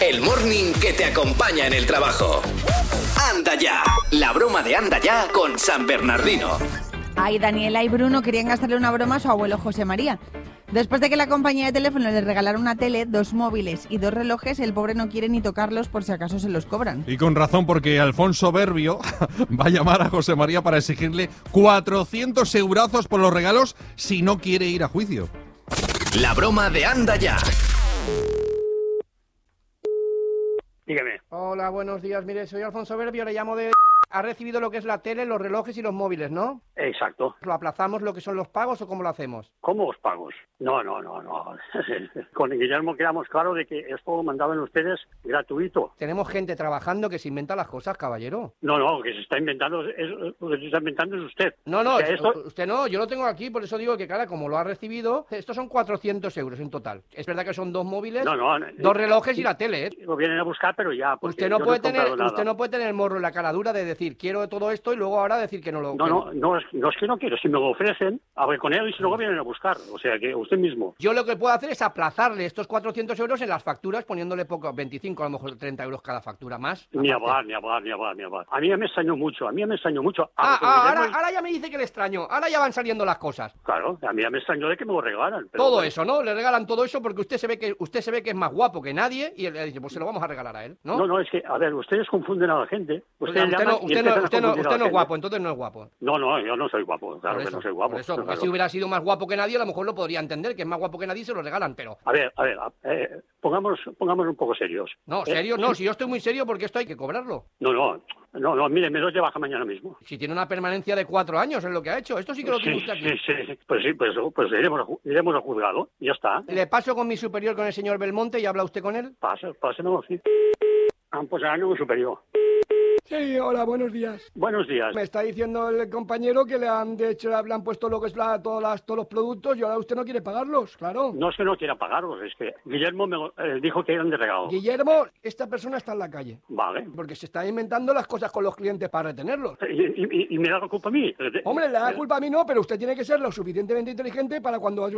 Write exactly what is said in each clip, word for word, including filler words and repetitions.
el morning que te acompaña en el trabajo. Anda ya, la broma de Anda ya con San Bernardino. Ay, Daniela y Bruno querían gastarle una broma a su abuelo José María. Después de que la compañía de teléfono les regalara una tele, dos móviles y dos relojes, el pobre no quiere ni tocarlos por si acaso se los cobran. Y con razón, porque Alfonso Berbio va a llamar a José María para exigirle cuatrocientos eurazos por los regalos si no quiere ir a juicio. La broma de Anda ya. Dígame. Hola, buenos días. Mire, soy Alfonso Berbio, le llamo de... Ha recibido lo que es la tele, los relojes y los móviles, ¿no? Exacto. ¿Lo aplazamos lo que son los pagos o cómo lo hacemos? ¿Cómo os pagos? No, no, no, no. Con Guillermo quedamos claro de que esto lo mandaban ustedes gratuito. Tenemos gente trabajando que se inventa las cosas, caballero. No, no, que se está inventando, es, lo que se está inventando es usted. No, no, O sea, esto... usted no, yo lo tengo aquí, por eso digo que, cara, como lo ha recibido, estos son cuatrocientos euros en total. Es verdad que son dos móviles, no, no, dos relojes y la tele, ¿eh? Lo vienen a buscar, pero ya... Usted no, puede no tener, usted no puede tener el morro en la cara dura de decir, quiero todo esto y luego ahora decir que no lo... No, que no, no es, no es que no quiero. Si me lo ofrecen, hablé con él y si luego vienen a buscar. O sea, que usted mismo. Yo lo que puedo hacer es aplazarle estos cuatrocientos euros en las facturas, poniéndole poco, veinticinco, a lo mejor treinta euros cada factura más. Ni hablar, ni hablar, ni hablar, ni hablar. A mí ya me extrañó mucho, a mí ya me extrañó mucho. Ah, ah ahora, ahora ya me dice que le extraño, ahora ya van saliendo las cosas. Claro, a mí ya me extrañó de que me lo regalan. Pero todo bueno. Eso, ¿no? Le regalan todo eso porque usted se ve que usted se ve que es más guapo que nadie y él le dice, pues se lo vamos a regalar a él, ¿no? No, no, es que, a ver, ustedes confunden a la gente. Ustedes usted no, usted no, usted no, usted no es guapo, entonces no es guapo. No, no, yo no soy guapo, claro eso, que no soy guapo. Por eso, porque claro. si hubiera sido más guapo que nadie, a lo mejor lo podría entender, que es más guapo que nadie y se lo regalan, pero... A ver, a ver, eh, pongamos, pongamos un poco serios. No, eh, serio, no, sí. si yo estoy muy serio porque esto hay que cobrarlo. No, no, no, no, mire, me lo lleva mañana mismo. Si tiene una permanencia de cuatro años en lo que ha hecho, esto sí que lo tiene sí, usted aquí. Sí, sí, pues sí, pues, pues iremos, a, iremos al juzgado, ya está. Le paso con mi superior, con el señor Belmonte, y habla usted con él. Pasa, pásenlo, sí. Ah, pues ahora no, superior. Sí, hola, buenos días. Buenos días. Me está diciendo el compañero que le han de hecho le han puesto lo que es la, todas las, todos los productos y ahora usted no quiere pagarlos, claro. No es que no quiera pagarlos, es que Guillermo me eh, dijo que eran de regalo. Guillermo, esta persona está en la calle. Vale. Porque se está inventando las cosas con los clientes para retenerlos. ¿Y, y, y me da la culpa a mí? Hombre, le da la culpa a mí no, pero usted tiene que ser lo suficientemente inteligente para cuando...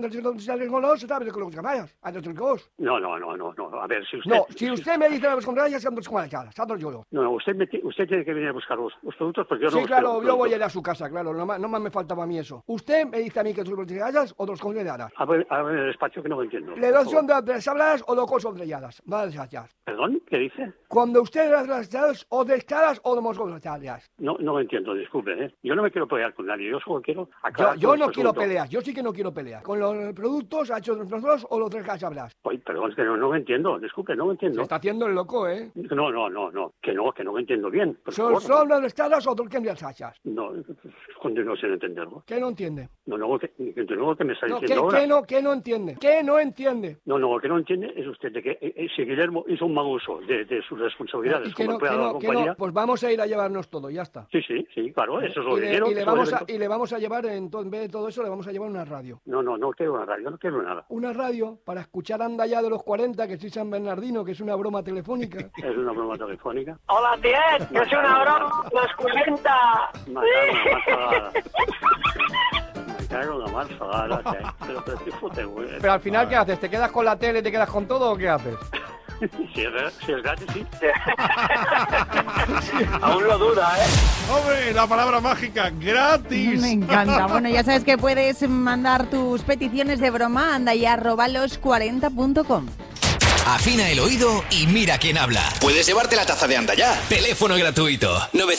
No, no, no, no, no. A ver, si usted... No, si usted me dice las contrarias, no, no, usted, me, usted tiene que venir a buscar los, los productos porque yo no... Sí, claro, yo voy a ir a su casa, claro, no más, no más me faltaba a mí eso. Usted me dice a mí que tú hayas o dos consideradas. A ver, a ver, el despacho que no lo entiendo. Le dos son de tres habladas o dos son estrelladas. Vale, ya. ¿Perdón? ¿Qué dice? Cuando usted las estrelladas o de escalas o de moscos estrelladas. No, no lo entiendo, disculpe, ¿eh? Yo no me quiero pelear con nadie, yo solo quiero... Yo, yo no quiero pelear, yo sí que no quiero pelear. Con los productos, ha hecho los dos o los tres que hablas. Oye, perdón, es que no, no me entiendo, disculpe, no me entiendo. Se está haciendo el loco, ¿eh? No, no, no, no, que no, que no me entiendo bien. ¿Son, son las escalas o dos que me hachas? No, continúo sin entenderlo. ¿Qué no entiende? No, no, que, que, no, que me está no, diciendo ¿qué, ahora. ¿qué no, ¿Qué no entiende? ¿Qué no entiende? No, no, lo que no entiende es usted de que eh, si Guillermo hizo un mal uso de, de sus responsabilidades ¿Y que como no, empleado que de no, la que compañía... no? Pues vamos a ir a llevarnos todo, ya está. Sí, sí, sí, claro, eso es lo y que le, quiero. Y le, eso vamos es a, y le vamos a llevar, en, to, en vez de todo eso, le vamos a llevar una radio. No, no, no quiero una radio, no quiero nada. Una radio para escuchar Anda ya de los cuarenta, que soy San Bernardino, que es una broma telefónica. Es una broma telefónica. Hola, Tiet, que es una broma los cuarenta. Me cago en la más pagada. Me cago en la más pagada. Pero, pero, ¿qué fute, güey? Pero al final, ¿qué haces? ¿Te quedas con la tele, te quedas con todo o qué haces? Si es, si es gratis, sí. Aún lo duda, ¿eh? ¡Hombre, la palabra mágica! ¡Gratis! Me encanta. Bueno, ya sabes que puedes mandar tus peticiones de broma, anda ya arroba los cuarenta punto com. Afina el oído y mira quién habla. Puedes llevarte la taza de Anda ya. Teléfono gratuito.